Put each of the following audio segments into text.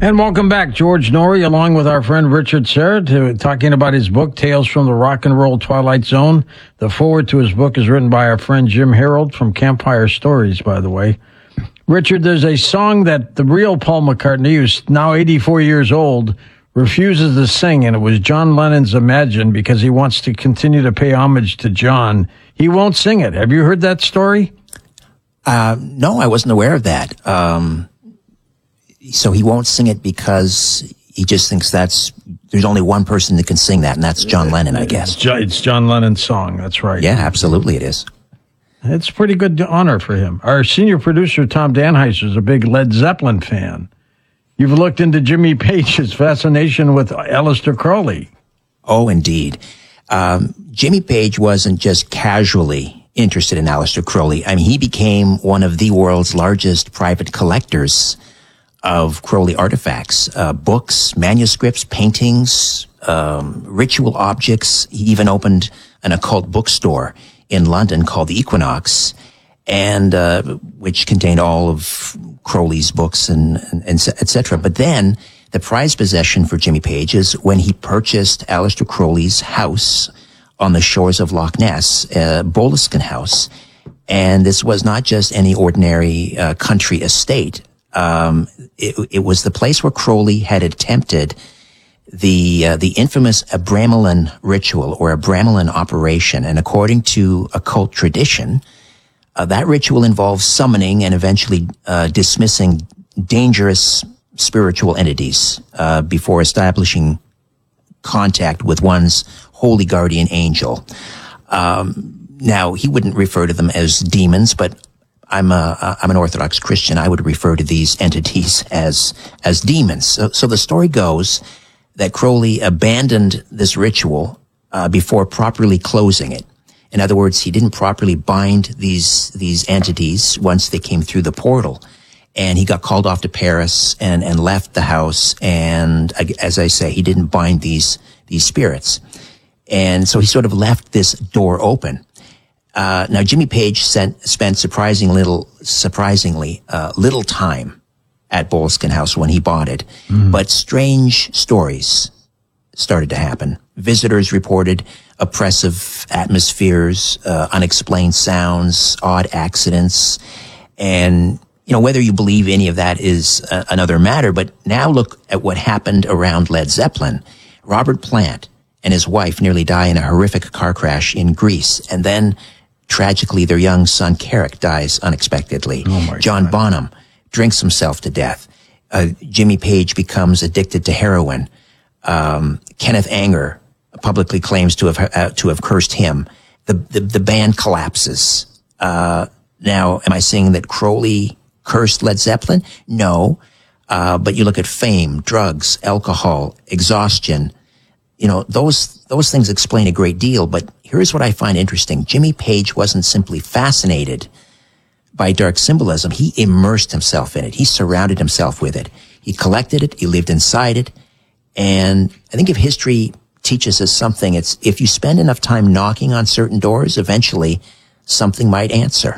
And welcome back, George Noory, along with our friend Richard Serra, talking about his book, Tales from the Rock and Roll Twilight Zone. The foreword to his book is written by our friend Jim Harold from Campfire Stories, by the way. Richard, there's a song that the real Paul McCartney, who's now 84 years old, refuses to sing, and it was John Lennon's Imagine, because he wants to continue to pay homage to John. He won't sing it. Have you heard that story? No, I wasn't aware of that. So he won't sing it because he just thinks there's only one person that can sing that, and that's John Lennon, I guess. It's John Lennon's song. That's right. Yeah, absolutely it is. It's a pretty good honor for him. Our senior producer, Tom Danheiser, is a big Led Zeppelin fan. You've looked into Jimmy Page's fascination with Aleister Crowley. Oh, indeed. Jimmy Page wasn't just casually interested in Aleister Crowley. I mean, he became one of the world's largest private collectors of Crowley artifacts, books, manuscripts, paintings, ritual objects. He even opened an occult bookstore in London called the Equinox, and which contained all of Crowley's books and et cetera. But then the prized possession for Jimmy Page is when he purchased Aleister Crowley's house on the shores of Loch Ness, Boleskine House. And this was not just any ordinary country estate. It was the place where Crowley had attempted the infamous Abramelin ritual or Abramelin operation. And according to occult tradition, that ritual involves summoning and eventually dismissing dangerous spiritual entities before establishing contact with one's holy guardian angel. Now, he wouldn't refer to them as demons, but I'm an Orthodox Christian. I would refer to these entities as demons. So the story goes that Crowley abandoned this ritual before properly closing it. In other words, he didn't properly bind these entities once they came through the portal. And he got called off to Paris and left the house. And as I say, he didn't bind these spirits. And so he sort of left this door open. Now, Jimmy Page spent surprisingly little time at Boleskine House when he bought it, but strange stories started to happen. Visitors reported oppressive atmospheres, unexplained sounds, odd accidents, and whether you believe any of that is another matter. But now look at what happened around Led Zeppelin. Robert Plant and his wife nearly die in a horrific car crash in Greece, and then tragically, their young son, Carrick, dies unexpectedly. John Bonham drinks himself to death. Jimmy Page becomes addicted to heroin. Kenneth Anger publicly claims to have cursed him. The band collapses. Now, am I saying that Crowley cursed Led Zeppelin? No. But you look at fame, drugs, alcohol, exhaustion. Those things explain a great deal, but here's what I find interesting. Jimmy Page wasn't simply fascinated by dark symbolism. He immersed himself in it. He surrounded himself with it. He collected it. He lived inside it. And I think if history teaches us something, it's if you spend enough time knocking on certain doors, eventually something might answer.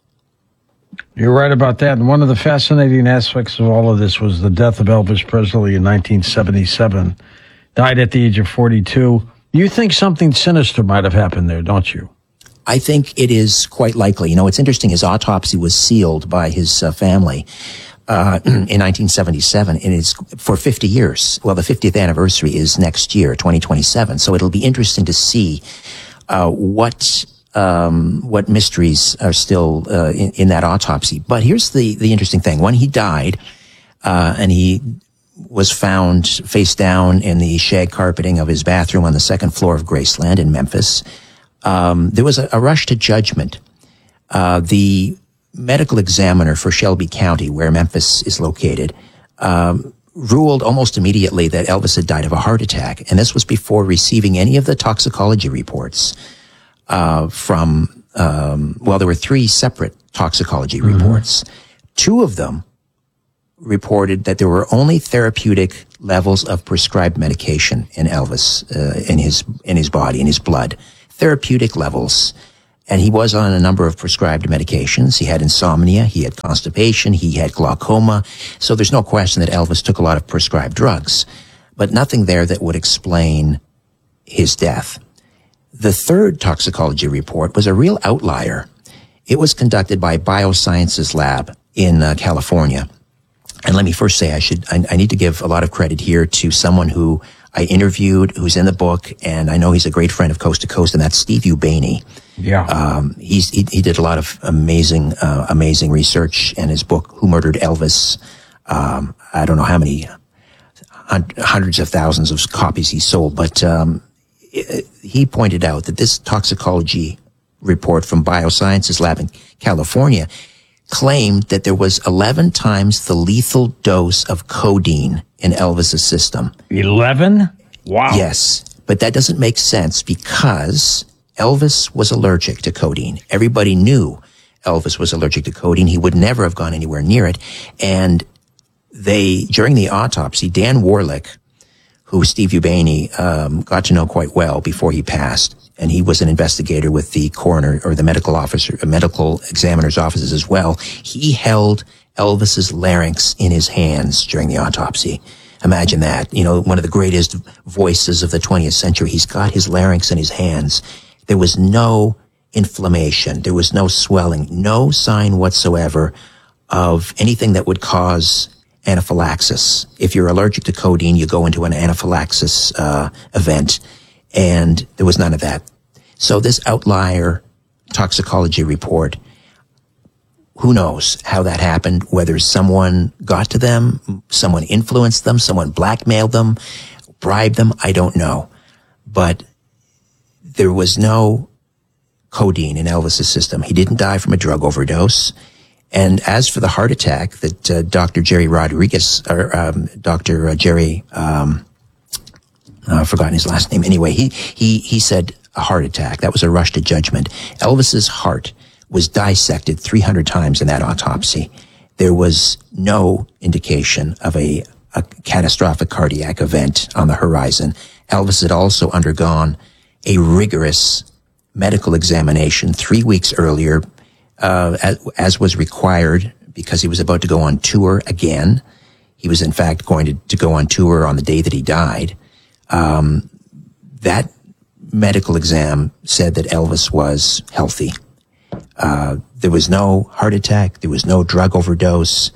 You're right about that. And one of the fascinating aspects of all of this was the death of Elvis Presley in 1977. Died at the age of 42. You think something sinister might have happened there, don't you? I think it is quite likely. It's interesting. His autopsy was sealed by his family in 1977, and it's for 50 years. Well, the 50th anniversary is next year, 2027. So it'll be interesting to see what mysteries are still in that autopsy. But here's the interesting thing. When he died, and he was found face down in the shag carpeting of his bathroom on the second floor of Graceland in Memphis, there was a rush to judgment. The medical examiner for Shelby County, where Memphis is located, ruled almost immediately that Elvis had died of a heart attack. And this was before receiving any of the toxicology reports there were 3 separate toxicology reports. 2 of them reported that there were only therapeutic levels of prescribed medication in Elvis, in his body, in his blood. Therapeutic levels. And he was on a number of prescribed medications. He had insomnia, he had constipation, he had glaucoma. So there's no question that Elvis took a lot of prescribed drugs, but nothing there that would explain his death. The third toxicology report was a real outlier. It was conducted by Biosciences Lab in California. And let me first say, I need to give a lot of credit here to someone who I interviewed, who's in the book, and I know he's a great friend of Coast to Coast, and that's Steve Ubaney. Yeah. He did a lot of amazing research, and his book, Who Murdered Elvis? I don't know how many hundreds of thousands of copies he sold, but he pointed out that this toxicology report from Biosciences Lab in California claimed that there was 11 times the lethal dose of codeine in Elvis's system. 11? Wow. Yes, but that doesn't make sense because Elvis was allergic to codeine. Everybody knew Elvis was allergic to codeine. He would never have gone anywhere near it. And during the autopsy, Dan Warlick, who Steve Ubaney got to know quite well before he passed, and he was an investigator with the coroner or the medical examiner's offices as well. He held Elvis's larynx in his hands during the autopsy. Imagine that. You know, one of the greatest voices of the 20th century. He's got his larynx in his hands. There was no inflammation. There was no swelling, no sign whatsoever of anything that would cause anaphylaxis. If you're allergic to codeine, you go into an anaphylaxis event, and there was none of that. So this outlier toxicology report, who knows how that happened, whether someone got to them, someone influenced them, someone blackmailed them, bribed them, I don't know. But there was no codeine in Elvis's system. He didn't die from a drug overdose. And as for the heart attack that Dr. Jerry Rodriguez, or Dr. Jerry, I've forgotten his last name. Anyway, he said a heart attack. That was a rush to judgment. Elvis's heart was dissected 300 times in that autopsy. There was no indication of a catastrophic cardiac event on the horizon. Elvis had also undergone a rigorous medical examination 3 weeks earlier, as was required because he was about to go on tour again. He was in fact going to go on tour on the day that he died. That medical exam said that Elvis was healthy. There was no heart attack. There was no drug overdose.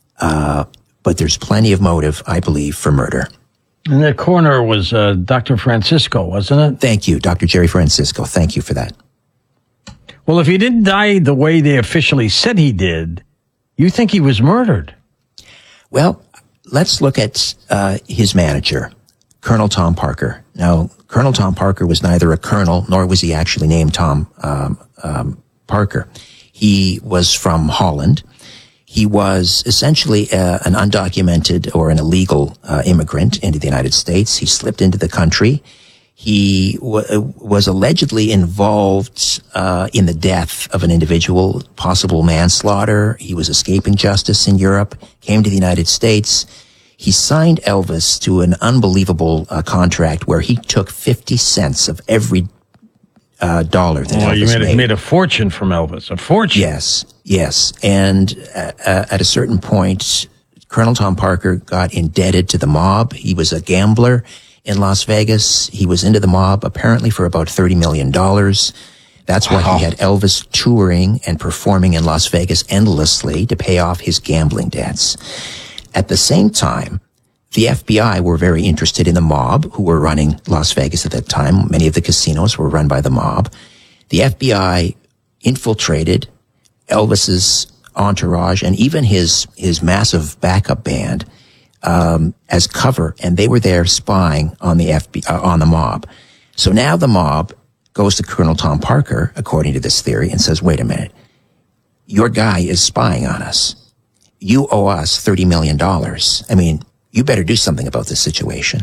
But there's plenty of motive, I believe, for murder. And the coroner was Dr. Francisco, wasn't it? Thank you, Dr. Jerry Francisco. Thank you for that. Well, if he didn't die the way they officially said he did, you think he was murdered? Well, let's look at his manager, Colonel Tom Parker. Now, Colonel Tom Parker was neither a colonel, nor was he actually named Tom Parker. He was from Holland. He was essentially an undocumented or an illegal immigrant into the United States. He slipped into the country. He was allegedly involved in the death of an individual, possible manslaughter. He was escaping justice in Europe, came to the United States. He signed Elvis to an unbelievable contract where he took 50 cents of every dollar that Elvis made. You made a fortune from Elvis, a fortune. Yes. And at a certain point, Colonel Tom Parker got indebted to the mob. He was a gambler in Las Vegas. He was into the mob apparently for about $30 million. That's why he had Elvis touring and performing in Las Vegas endlessly to pay off his gambling debts. At the same time, the FBI were very interested in the mob who were running Las Vegas at that time. Many of the casinos were run by the mob. The FBI infiltrated Elvis's entourage and even his massive backup band as cover, and they were there spying on the FBI, on the mob. So now the mob goes to Colonel Tom Parker, according to this theory, and says, wait a minute, your guy is spying on us. You owe us $30 million. I mean, you better do something about this situation.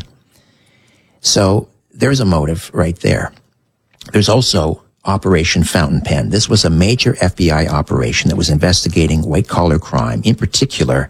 So there's a motive right there. There's also Operation Fountain Pen. This was a major FBI operation that was investigating white-collar crime, in particular,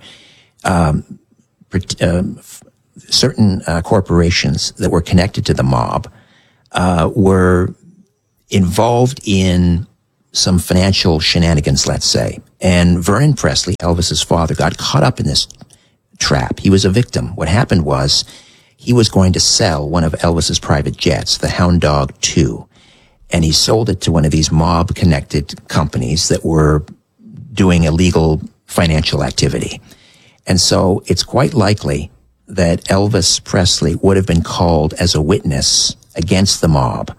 certain corporations that were connected to the mob were involved in some financial shenanigans, let's say. And Vernon Presley, Elvis's father, got caught up in this trap. He was a victim. What happened was he was going to sell one of Elvis's private jets, the Hound Dog 2, and he sold it to one of these mob-connected companies that were doing illegal financial activity. And so it's quite likely that Elvis Presley would have been called as a witness against the mob.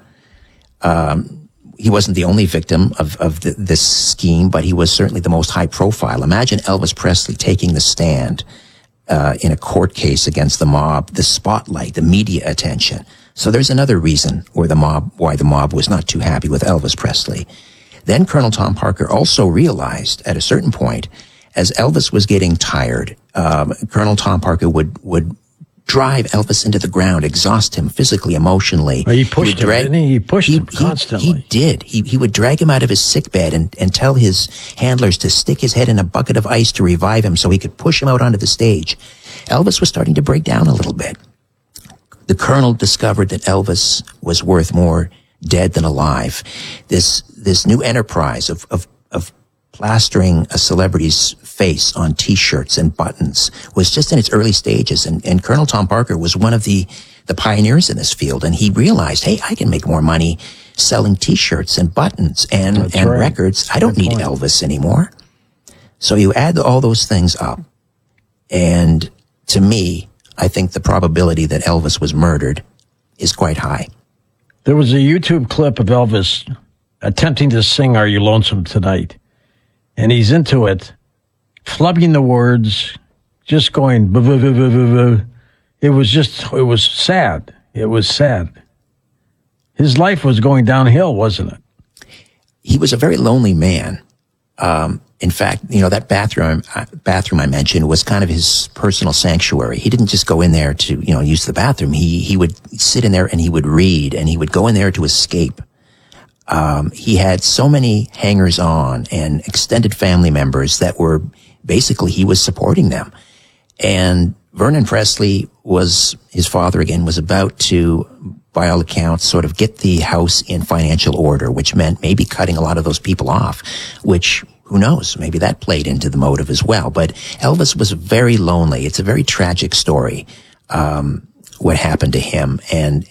He wasn't the only victim of this scheme, but he was certainly the most high profile. Imagine Elvis Presley taking the stand in a court case against the mob, the spotlight, the media attention. So there's another reason why the mob was not too happy with Elvis Presley. Then Colonel Tom Parker also realized at a certain point, as Elvis was getting tired, Colonel Tom Parker would drive Elvis into the ground, exhaust him physically, emotionally. He pushed him, didn't he? He pushed him constantly. He did. He would drag him out of his sickbed and tell his handlers to stick his head in a bucket of ice to revive him so he could push him out onto the stage. Elvis was starting to break down a little bit. The colonel discovered that Elvis was worth more dead than alive. This new enterprise of plastering a celebrity's face on T-shirts and buttons was just in its early stages, and Colonel Tom Parker was one of the pioneers in this field, and he realized, hey, I can make more money selling T-shirts and buttons and records. I don't need Elvis anymore. So you add all those things up, and to me, I think the probability that Elvis was murdered is quite high. There was a YouTube clip of Elvis attempting to sing Are You Lonesome Tonight? And he's into it, flubbing the words, just going, buh, buh, buh, buh, buh, buh. It was sad. It was sad. His life was going downhill, wasn't it? He was a very lonely man. In fact, that bathroom I mentioned was kind of his personal sanctuary. He didn't just go in there to, use the bathroom. He would sit in there and he would read, and he would go in there to escape. He had so many hangers-on and extended family members that were basically, he was supporting them. And Vernon Presley his father again, was about to, by all accounts, sort of get the house in financial order, which meant maybe cutting a lot of those people off, which, who knows, maybe that played into the motive as well. But Elvis was very lonely. It's a very tragic story, what happened to him. And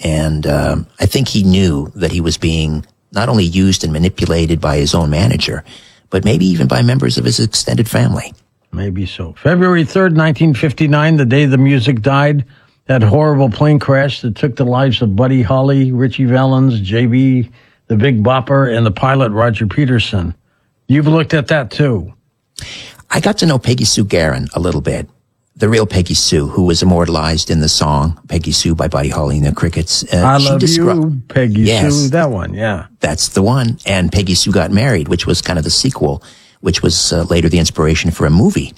I think he knew that he was being not only used and manipulated by his own manager, but maybe even by members of his extended family. Maybe so. February 3rd, 1959, the day the music died, that horrible plane crash that took the lives of Buddy Holly, Ritchie Valens, J.B., the Big Bopper, and the pilot Roger Peterson. You've looked at that too. I got to know Peggy Sue Gerron a little bit. The real Peggy Sue, who was immortalized in the song Peggy Sue by Buddy Holly and the Crickets. I love you, Peggy Sue. That one, yeah. That's the one. And Peggy Sue Got Married, which was kind of the sequel, which was later the inspiration for a movie.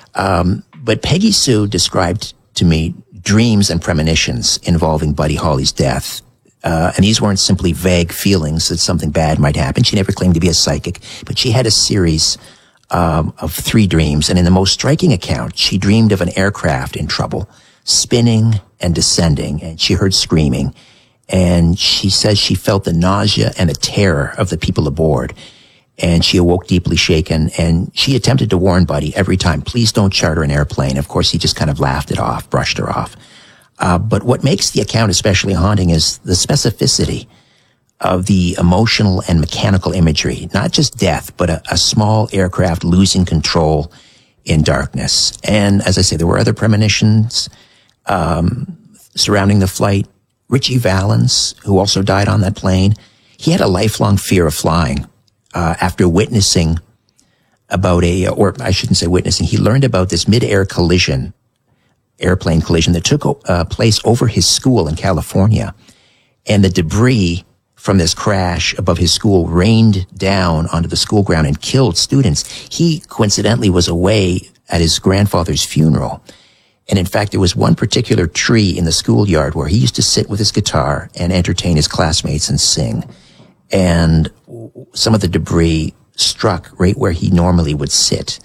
But Peggy Sue described to me dreams and premonitions involving Buddy Holly's death. And these weren't simply vague feelings that something bad might happen. She never claimed to be a psychic, but she had a series of 3 dreams, and in the most striking account, she dreamed of an aircraft in trouble, spinning and descending, and she heard screaming, and she says she felt the nausea and the terror of the people aboard, and she awoke deeply shaken, and she attempted to warn Buddy every time, please don't charter an airplane. Of course, he just kind of laughed it off, brushed her off. But what makes the account especially haunting is the specificity of the emotional and mechanical imagery, not just death, but a small aircraft losing control in darkness. And as I say, there were other premonitions surrounding the flight. Ritchie Valens, who also died on that plane, he had a lifelong fear of flying after witnessing about he learned about this mid-air airplane collision that took place over his school in California. And the debris from this crash above his school rained down onto the school ground and killed students. He coincidentally was away at his grandfather's funeral. And in fact, there was one particular tree in the schoolyard where he used to sit with his guitar and entertain his classmates and sing. And some of the debris struck right where he normally would sit.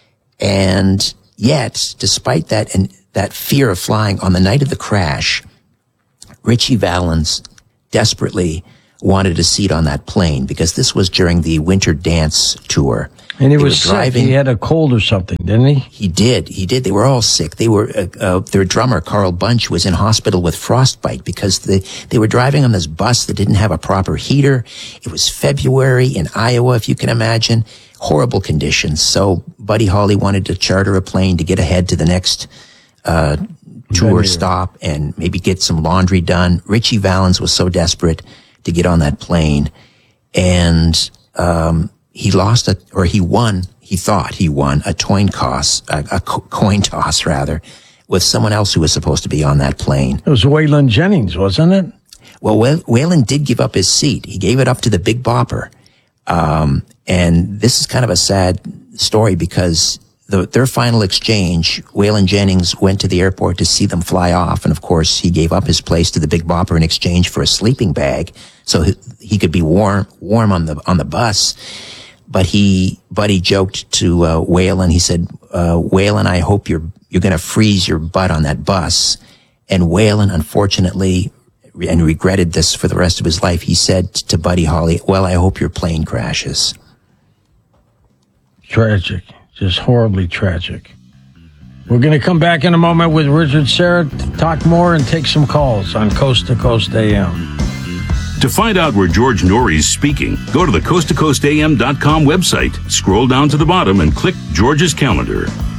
And yet, despite that and that fear of flying, on the night of the crash, Ritchie Valens desperately wanted a seat on that plane because this was during the winter dance tour. And he was sick. He had a cold or something, didn't he? He did. They were all sick. They were, their drummer, Carl Bunch, was in hospital with frostbite because they were driving on this bus that didn't have a proper heater. It was February in Iowa, if you can imagine. Horrible conditions. So Buddy Holly wanted to charter a plane to get ahead to the next, tour stop and maybe get some laundry done. Richie Valens was so desperate to get on that plane. And, he won a coin toss with someone else who was supposed to be on that plane. It was Waylon Jennings, wasn't it? Well, Waylon did give up his seat. He gave it up to the Big Bopper. And this is kind of a sad story because their final exchange, Waylon Jennings went to the airport to see them fly off. And of course, he gave up his place to the Big Bopper in exchange for a sleeping bag so he could be warm on the bus. But Buddy joked to Waylon. He said, "Waylon, I hope you're going to freeze your butt on that bus." And Waylon, unfortunately, and regretted this for the rest of his life, he said to Buddy Holly, "Well, I hope your plane crashes." Tragic, just horribly tragic. We're going to come back in a moment with Richard Syrett to talk more and take some calls on Coast to Coast AM. To find out where George Noory is speaking, go to the coasttocoastam.com website, scroll down to the bottom and click George's calendar.